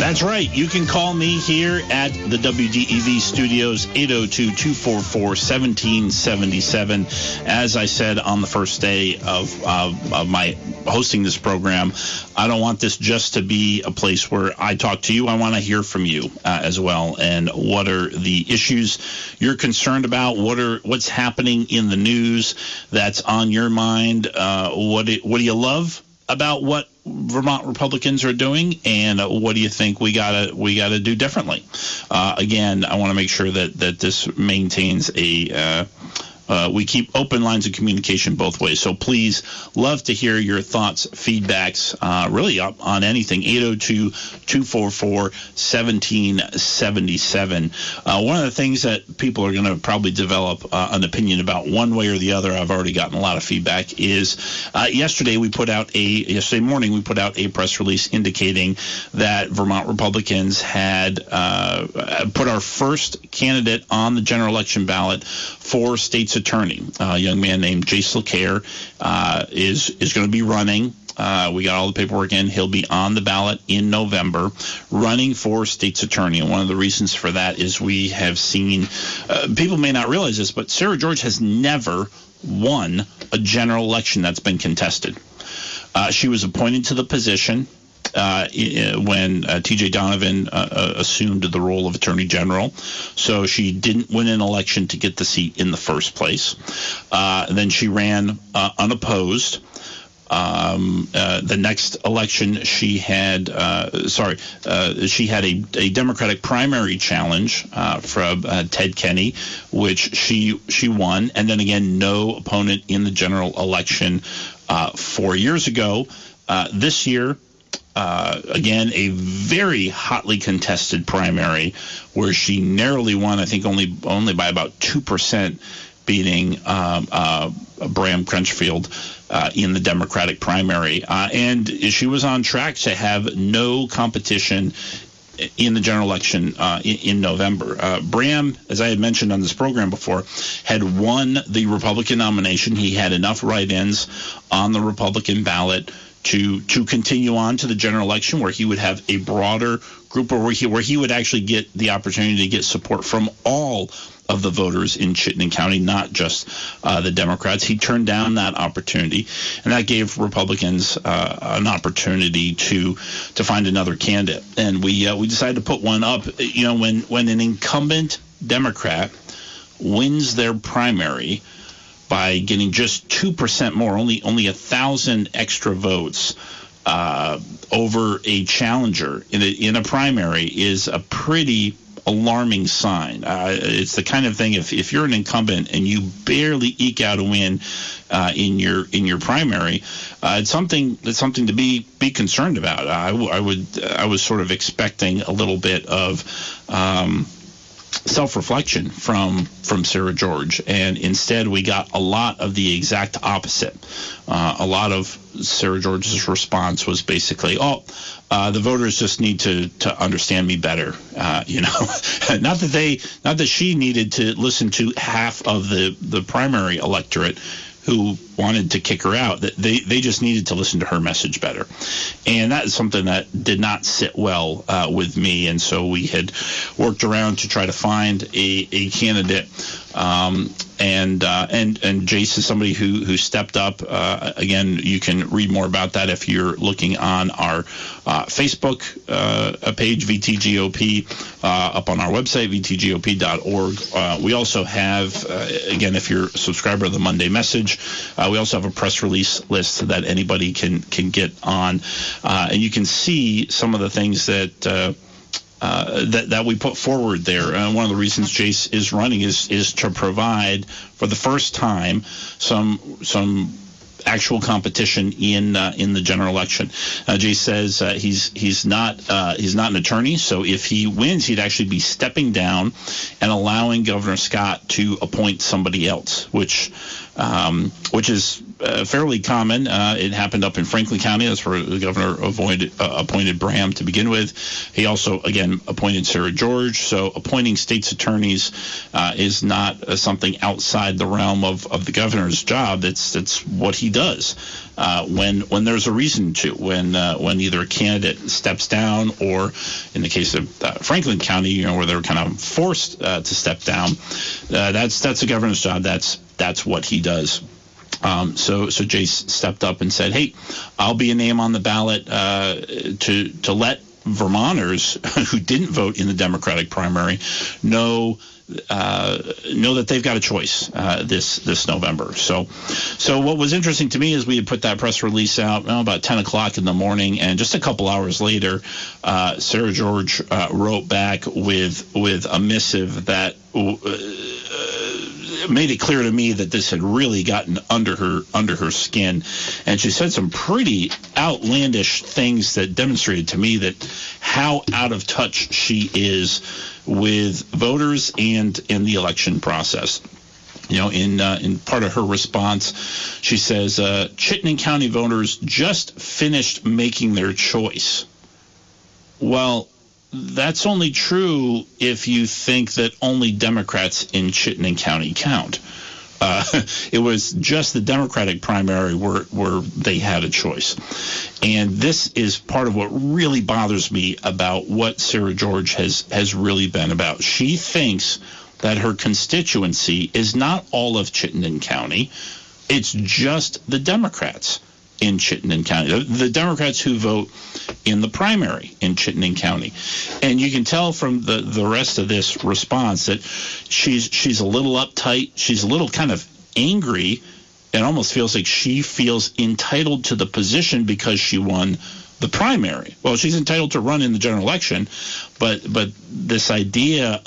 That's right. You can call me here at the WDEV studios, 802-244-1777. As I said on the first day of my hosting this program, I don't want this just to be a place where I talk to you. I want to hear from you as well. And what are the issues you're concerned about? What's happening in the news that's on your mind? What do you love about what Vermont Republicans are doing, and what do you think we gotta do differently? Again, I want to make sure that this maintains we keep open lines of communication both ways. So please, love to hear your thoughts, feedbacks, really up on anything. 802-244-1777. One of the things that people are going to probably develop an opinion about one way or the other, I've already gotten a lot of feedback, is yesterday morning we put out a press release indicating that Vermont Republicans had put our first candidate on the general election ballot for state's attorney. A young man named Jace LeCaire is going to be running. We got all the paperwork in. He'll be on the ballot in November, running for state's attorney. And one of the reasons for that is we have seen, people may not realize this, but Sarah George has never won a general election that's been contested. She was appointed to the position when T.J. Donovan assumed the role of Attorney General. So she didn't win an election to get the seat in the first place. Then she ran unopposed. The next election she had a Democratic primary challenge from Ted Kenney, which she won, and then again no opponent in the general election 4 years ago. This year, again, a very hotly contested primary where she narrowly won, I think only by about 2%, beating Bram Crutchfield in the Democratic primary. And she was on track to have no competition in the general election in November. Bram, as I had mentioned on this program before, had won the Republican nomination. He had enough write-ins on the Republican ballot to continue on to the general election, where he would have a broader group, or where he would actually get the opportunity to get support from all of the voters in Chittenden County, not just the Democrats. He turned down that opportunity, and that gave Republicans an opportunity to find another candidate. And we decided to put one up. You know, when an incumbent Democrat wins their primary by getting just 2% more, only 1,000 extra votes over a challenger in a primary, is a pretty alarming sign. It's the kind of thing, if you're an incumbent and you barely eke out a win in your primary, it's something to be concerned about. I was sort of expecting a little bit of self-reflection from Sarah George, and instead we got a lot of the exact opposite. A lot of Sarah George's response was basically, the voters just need to understand me better. Not that she needed to listen to half of the primary electorate who wanted to kick her out. They just needed to listen to her message better. And that is something that did not sit well with me. And so we had worked around to try to find a candidate. And Jace is somebody who stepped up. Again, you can read more about that if you're looking on our Facebook page, VTGOP, up on our website, vtgop.org. We also have, again, if you're a subscriber of the Monday Message, we also have a press release list that anybody can get on. And you can see some of the things that we put forward there. One of the reasons Jace is running is to provide, for the first time, some actual competition in the general election. Jace says he's not an attorney, so if he wins, he'd actually be stepping down and allowing Governor Scott to appoint somebody else, which is fairly common. It happened up in Franklin County. That's where the governor appointed Braham to begin with. He also, again, appointed Sarah George. So appointing state's attorneys is not something outside the realm of the governor's job. It's what he does when there's a reason to, when either a candidate steps down, or in the case of Franklin County, where they're kind of forced to step down. That's the governor's job. That's what he does. So Jace stepped up and said, "Hey, I'll be a name on the ballot to let Vermonters who didn't vote in the Democratic primary know that they've got a choice this November." So what was interesting to me is we had put that press release out about 10 o'clock in the morning, and just a couple hours later, Sarah George wrote back with a missive that made it clear to me that this had really gotten under her skin, and she said some pretty outlandish things that demonstrated to me that how out of touch she is with voters and in the election process. In part of her response, she says, Chittenden County voters just finished making their choice. Well, that's only true if you think that only Democrats in Chittenden County count. It was just the Democratic primary where they had a choice. And this is part of what really bothers me about what Sarah George has really been about. She thinks that her constituency is not all of Chittenden County. It's just the Democrats in Chittenden County, the Democrats who vote in the primary in Chittenden County. And you can tell from the rest of this response that she's a little uptight. She's a little kind of angry. It almost feels like she feels entitled to the position because she won the primary. Well, she's entitled to run in the general election, but this idea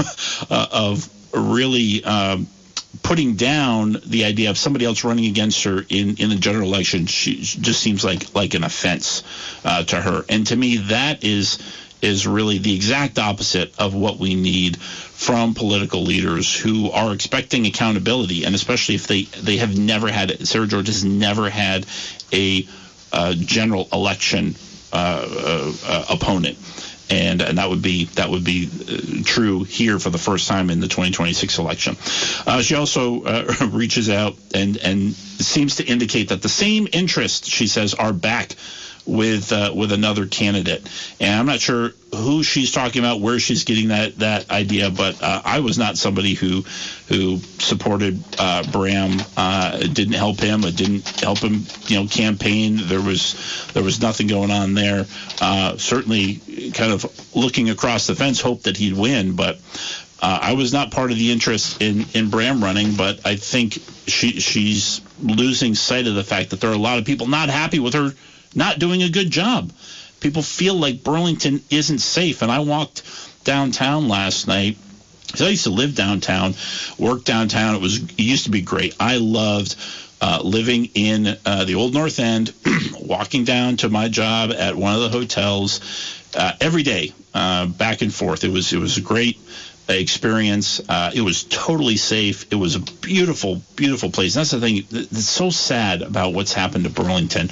of really putting down the idea of somebody else running against her in the general election, she just seems like an offense to her. And to me, that is really the exact opposite of what we need from political leaders who are expecting accountability, and especially if they have never had, Sarah George has never had a general election opponent. And that would be true here for the first time in the 2026 election. She also reaches out and seems to indicate that the same interests, she says, are back with another candidate. And I'm not sure who she's talking about, where she's getting that idea, but I was not somebody who supported Braham, didn't help him, didn't help him, campaign. There was nothing going on there. Certainly kind of looking across the fence, hope that he'd win, but I was not part of the interest in Braham running, but I think she's losing sight of the fact that there are a lot of people not happy with her not doing a good job. People feel like Burlington isn't safe. And I walked downtown last night. So I used to live downtown, work downtown. It used to be great. I loved living in the Old North End, walking down to my job at one of the hotels every day, back and forth. It was a great experience. It was totally safe. It was a beautiful, beautiful place. And that's the thing that's so sad about what's happened to Burlington.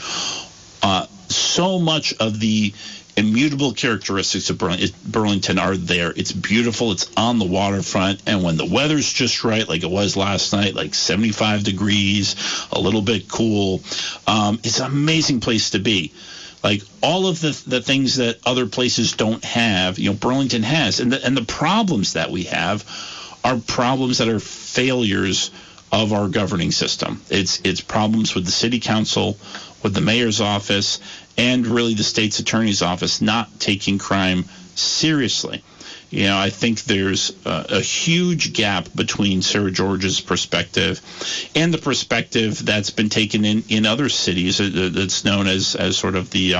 So much of the immutable characteristics of Burlington are there. It's beautiful. It's on the waterfront. And when the weather's just right, like it was last night, like 75 degrees, a little bit cool, it's an amazing place to be. Like all of the things that other places don't have, Burlington has. And the problems that we have are problems that are failures of our governing system. It's problems with the city council, with the mayor's office, and really the state's attorney's office not taking crime seriously. I think there's a huge gap between Sarah George's perspective and the perspective that's been taken in other cities that's known as sort of the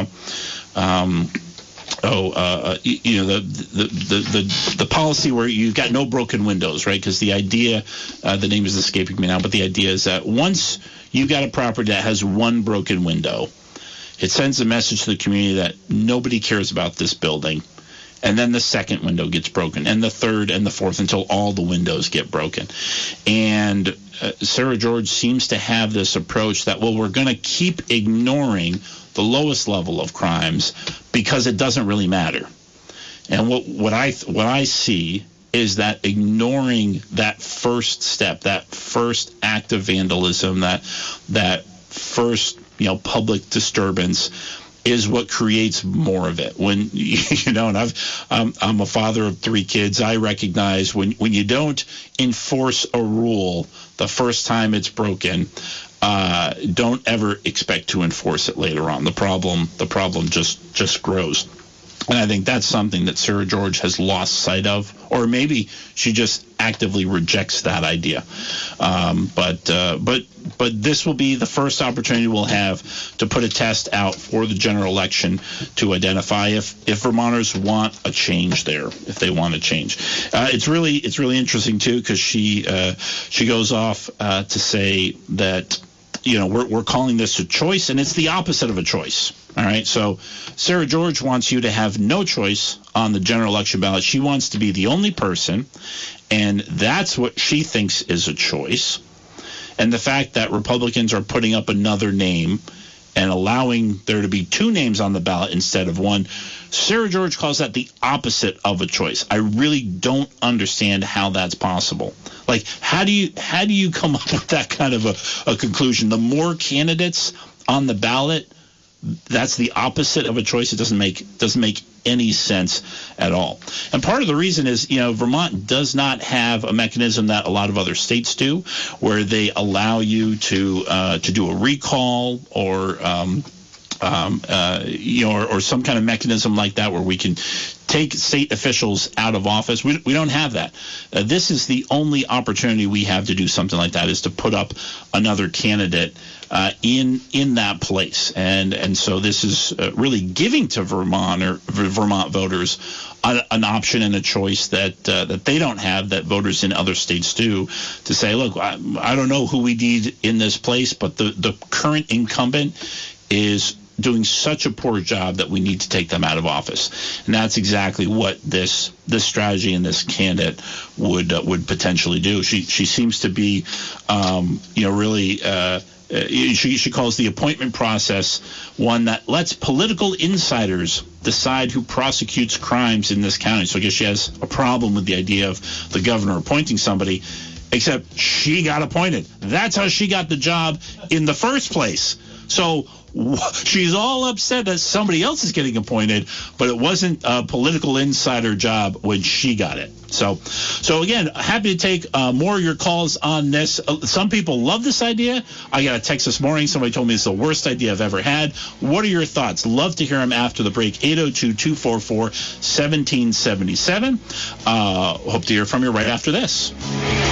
the policy where you've got no broken windows, right? Because the idea, the name is escaping me now, but the idea is that once you've got a property that has one broken window, it sends a message to the community that nobody cares about this building. And then the second window gets broken, and the third and the fourth, until all the windows get broken. And Sarah George seems to have this approach that, well, we're going to keep ignoring the lowest level of crimes because it doesn't really matter. And what I see is that ignoring that first step, that first act of vandalism, that first public disturbance, is what creates more of it. When and I'm a father of 3 kids. I recognize when you don't enforce a rule the first time it's broken, don't ever expect to enforce it later on. The problem just grows. And I think that's something that Sarah George has lost sight of, or maybe she just actively rejects that idea. But this will be the first opportunity we'll have to put a test out for the general election to identify if Vermonters want a change there, if they want a change. It's really interesting too, because she goes off to say that we're calling this a choice, and it's the opposite of a choice. All right, so Sarah George wants you to have no choice on the general election ballot. She wants to be the only person, and that's what she thinks is a choice. And the fact that Republicans are putting up another name and allowing there to be 2 names on the ballot instead of 1, Sarah George calls that the opposite of a choice. I really don't understand how that's possible. Like, how do you come up with that kind of a conclusion? The more candidates on the ballot, that's the opposite of a choice. It doesn't make any sense at all. And part of the reason is, Vermont does not have a mechanism that a lot of other states do, where they allow you to do a recall or some kind of mechanism like that, where we can take state officials out of office. We don't have that. This is the only opportunity we have to do something like that, is to put up another candidate in that place. And so this is really giving to Vermont voters an option and a choice that they don't have, that voters in other states do, to say, look, I don't know who we need in this place, but the current incumbent is doing such a poor job that we need to take them out of office. And that's exactly what this strategy and this candidate would potentially do. She seems to be really she calls the appointment process one that lets political insiders decide who prosecutes crimes in this county. So I guess she has a problem with the idea of the governor appointing somebody, except she got appointed. That's how she got the job in the first place. So she's all upset that somebody else is getting appointed, but it wasn't a political insider job when she got it. So again, happy to take more of your calls on this. Some people love this idea. I got a text this morning. Somebody told me it's the worst idea I've ever had. What are your thoughts? Love to hear them after the break. 802-244-1777. Hope to hear from you right after this.